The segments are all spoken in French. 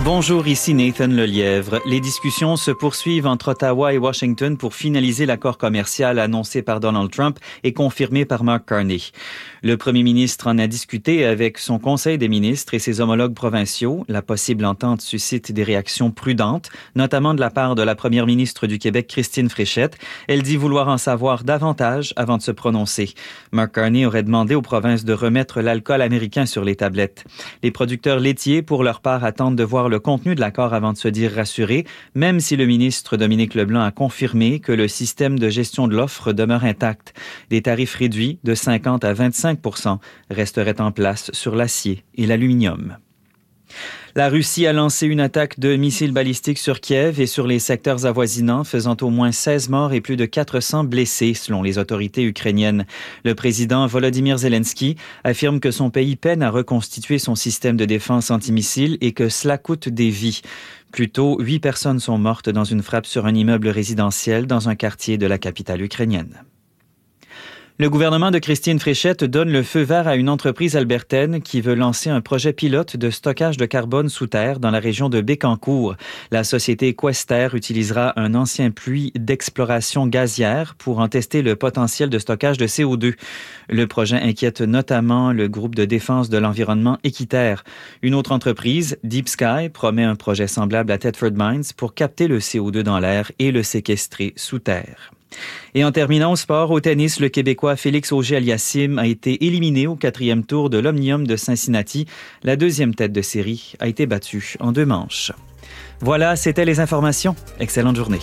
Bonjour, ici Nathan Lelièvre. Les discussions se poursuivent entre Ottawa et Washington pour finaliser l'accord commercial annoncé par Donald Trump et confirmé par Mark Carney. Le premier ministre en a discuté avec son conseil des ministres et ses homologues provinciaux. La possible entente suscite des réactions prudentes, notamment de la part de la première ministre du Québec, Christine Fréchette. Elle dit vouloir en savoir davantage avant de se prononcer. Mark Carney aurait demandé aux provinces de remettre l'alcool américain sur les tablettes. Les producteurs laitiers, pour leur part, attendent de voir le contenu de l'accord avant de se dire rassurés, même si le ministre Dominique Leblanc a confirmé que le système de gestion de l'offre demeure intact. Des tarifs réduits de 50 à 25 % resteraient en place sur l'acier et l'aluminium. La Russie a lancé une attaque de missiles balistiques sur Kiev et sur les secteurs avoisinants, faisant au moins 16 morts et plus de 400 blessés, selon les autorités ukrainiennes. Le président Volodymyr Zelensky affirme que son pays peine à reconstituer son système de défense antimissiles et que cela coûte des vies. Plus tôt, 8 personnes sont mortes dans une frappe sur un immeuble résidentiel dans un quartier de la capitale ukrainienne. Le gouvernement de Christine Fréchette donne le feu vert à une entreprise albertaine qui veut lancer un projet pilote de stockage de carbone sous terre dans la région de Bécancour. La société Quester utilisera un ancien puits d'exploration gazière pour en tester le potentiel de stockage de CO2. Le projet inquiète notamment le groupe de défense de l'environnement Équiterre. Une autre entreprise, Deep Sky, promet un projet semblable à Thetford Mines pour capter le CO2 dans l'air et le séquestrer sous terre. Et en terminant au sport, au tennis, le Québécois Félix Auger-Aliassime a été éliminé au 4e tour de l'Omnium de Cincinnati. La deuxième tête de série a été battue en 2 manches. Voilà, c'était les informations. Excellente journée.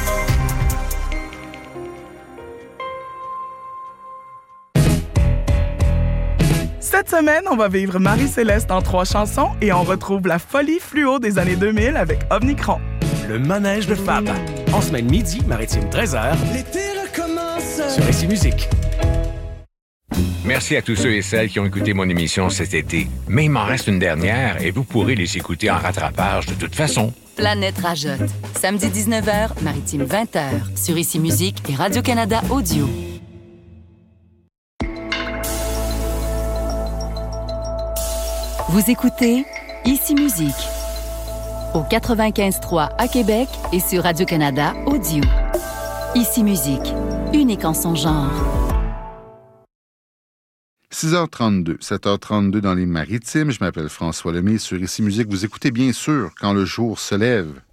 Cette semaine, on va vivre Marie-Céleste en 3 chansons et on retrouve la folie fluo des années 2000 avec Omnicron. Le manège de Fab. En semaine midi, maritime 13h. L'été recommence. Sur Ici Musique. Merci à tous ceux et celles qui ont écouté mon émission cet été. Mais il m'en reste une dernière et vous pourrez les écouter en rattrapage de toute façon. Planète Rajotte. Samedi 19h, maritime 20h. Sur Ici Musique et Radio-Canada Audio. Vous écoutez Ici Musique au 95.3 à Québec et sur Radio-Canada Audio. Ici Musique, unique en son genre. 6h32, 7h32 dans les Maritimes. Je m'appelle François Lemay. Sur Ici Musique, vous écoutez bien sûr Quand le jour se lève.